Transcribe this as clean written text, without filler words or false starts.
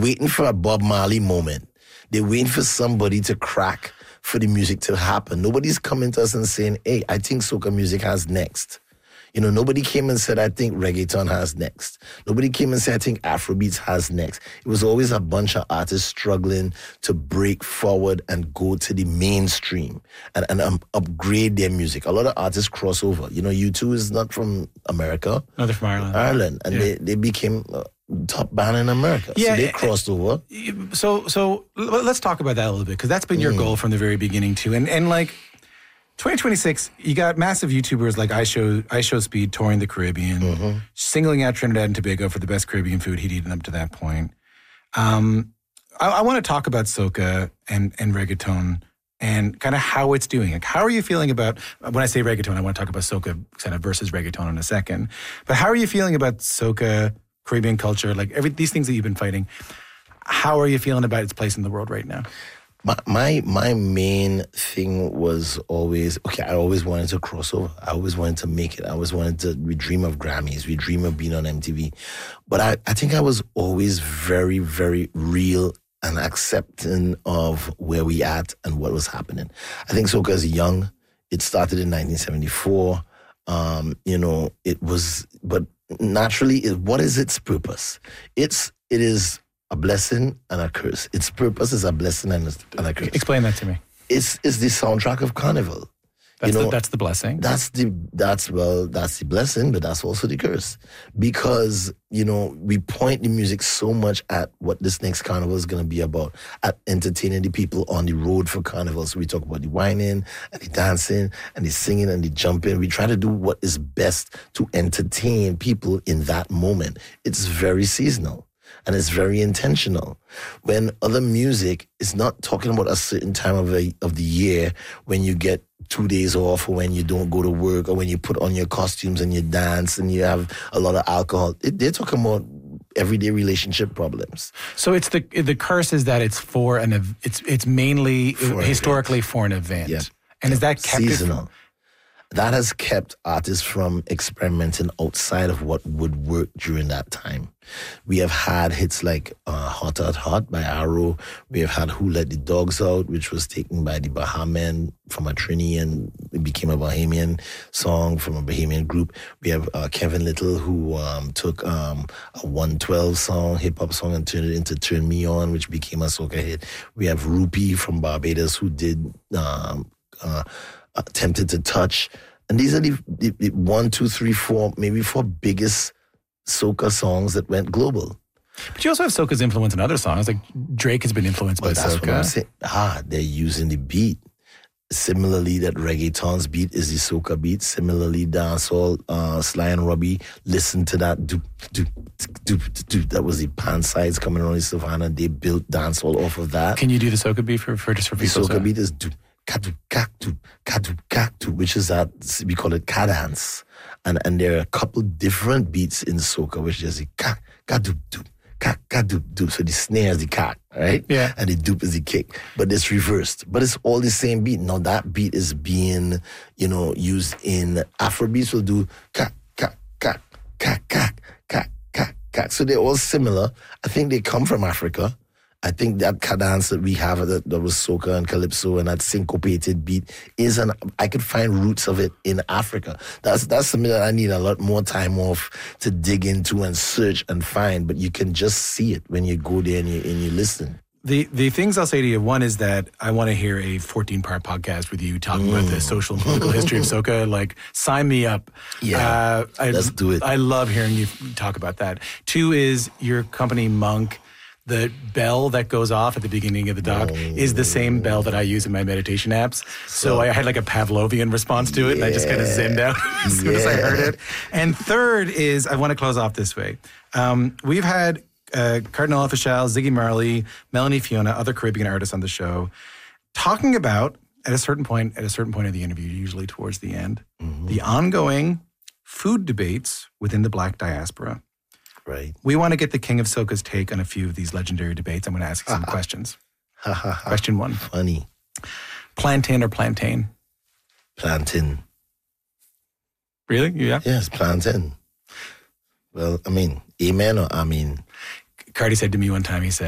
waiting for a Bob Marley moment. They're waiting for somebody to crack for the music to happen. Nobody's coming to us and saying, hey, I think soca music has next. You know, nobody came and said, I think reggaeton has next. Nobody came and said, I think Afrobeats has next. It was always a bunch of artists struggling to break forward and go to the mainstream and upgrade their music. A lot of artists cross over. You know, U2 is not from America. No, they're from Ireland. Ireland. And they became top band in America. Yeah, so they crossed over. So let's talk about that a little bit, because that's been your goal from the very beginning too. And like 2026, you got massive YouTubers like I Show Speed touring the Caribbean, singling out Trinidad and Tobago for the best Caribbean food he'd eaten up to that point. I want to talk about soca and reggaeton and kind of how it's doing. Like, how are you feeling about, when I say reggaeton, I want to talk about soca kind of versus reggaeton in a second. But how are you feeling about soca, Caribbean culture, like these things that you've been fighting? How are you feeling about its place in the world right now? My main thing was always, I always wanted to cross over. I always wanted to make it. We dream of Grammys. We dream of being on MTV. But I think I was always very, very real and accepting of where we at and what was happening. I think soca is young. It started in 1974. But naturally, what is its purpose? It is a blessing and a curse. Its purpose is a blessing and a curse. Explain that to me. It's the soundtrack of Carnival. That's the blessing. That's the blessing, but that's also the curse. Because, we point the music so much at what this next carnival is going to be about, at entertaining the people on the road for carnival. So we talk about the whining and the dancing and the singing and the jumping. We try to do what is best to entertain people in that moment. It's very seasonal. And it's very intentional. When other music is not talking about a certain time of the year, when you get 2 days off, or when you don't go to work, or when you put on your costumes and you dance and you have a lot of alcohol, they're talking about everyday relationship problems. So it's the curse is that it's it's mainly historically for an event. Yeah. And is that kept seasonal? That has kept artists from experimenting outside of what would work during that time. We have had hits like Hot, Hot, Hot by Arrow. We have had Who Let the Dogs Out, which was taken by the Bahamen from a Trini, and it became a Bahamian song from a Bahamian group. We have Kevin Little, who took a 112 song, hip-hop song, and turned it into Turn Me On, which became a soca hit. We have Rupee from Barbados, who did Tempted to Touch. And these are the 1, 2, 3, 4, maybe 4 biggest soca songs that went global. But you also have soca's influence in other songs. Like Drake has been influenced by that's soca. What I'm saying. They're using the beat. Similarly, that reggaeton's beat is the soca beat. Similarly, dancehall, Sly and Robbie, listen to that doop, doop, doop, doop. That was the pan sides coming around the savannah. They built dancehall off of that. Can you do the soca beat for people? The soca beat is doop. Kadu kaktu, kadu kaktu, which is that we call it cadence, and there are a couple different beats in soca, which is the kak kadu doop, kak kadu doop. So the snare is the kak, right? Yeah, and the doop is the kick, but it's reversed. But it's all the same beat. Now that beat is being, used in Afrobeats. Will do kak kak kak kak kak kak kak kak. So they're all similar. I think they come from Africa. I think that cadence that we have that was soca and calypso and that syncopated beat I could find roots of it in Africa. That's something that I need a lot more time off to dig into and search and find, but you can just see it when you go there and you listen. The things I'll say to you, one is that I want to hear a 14-part podcast with you talking about the social and political history of soca. Like, sign me up. Yeah, let's do it. I love hearing you talk about that. 2 is your company, Monk. The bell that goes off at the beginning of the doc is the same bell that I use in my meditation apps. So I had like a Pavlovian response to it, and I just kind of zoomed out as soon as I heard it. And 3rd is, I want to close off this way. We've had Cardinal Official, Ziggy Marley, Melanie Fiona, other Caribbean artists on the show, talking about, at a certain point of the interview, usually towards the end, the ongoing food debates within the Black diaspora. Right. We want to get the King of Soca's take on a few of these legendary debates. I'm going to ask you some questions. Question 1. Funny. Plantain or plantain? Plantain. Really? Yeah? Yes, plantain. Well, I mean, amen or I mean? Cardi said to me one time, he said,